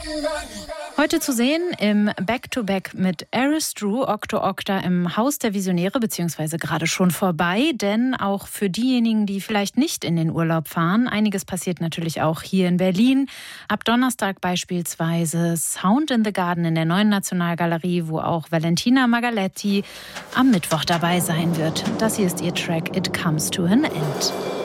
Heute zu sehen im Back-to-Back mit Eris Drew, Okto Okta im Haus der Visionäre, beziehungsweise gerade schon vorbei. Denn auch für diejenigen, die vielleicht nicht in den Urlaub fahren, einiges passiert natürlich auch hier in Berlin. Ab Donnerstag beispielsweise Sound in the Garden in der Neuen Nationalgalerie, wo auch Valentina Magaletti am Mittwoch dabei sein wird. Das hier ist ihr Track It Comes to an End.